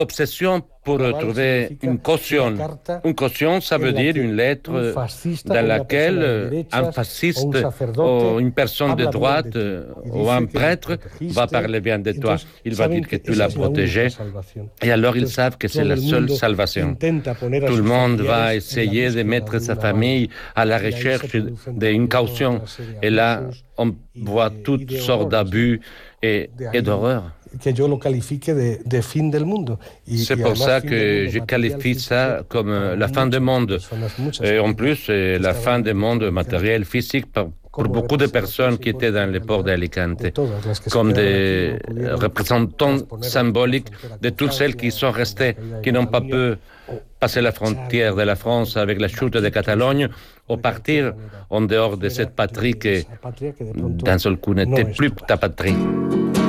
obsession pour trouver une caution. Une caution, ça veut dire une lettre dans laquelle un fasciste ou une personne de droite ou un prêtre va parler bien de toi. Il va dire que tu l'as protégé et alors ils savent que c'est la seule salvation. Tout le monde va essayer de mettre sa famille à la recherche d'une caution. Et là, on voit toutes sortes d'abus et d'horreurs. Que yo lo califique de fin del mundo. C'est pour ça que je qualifie ça comme la fin du monde. Et en plus, c'est la fin du monde matériel, physique, pour beaucoup de personnes qui étaient dans le port d'Alicante, comme des représentants symboliques de toutes celles qui sont restées, qui n'ont pas pu passer la frontière de la France avec la chute de Catalogne, ou partir en dehors de cette patrie qui, d'un seul coup, n'était plus ta patrie.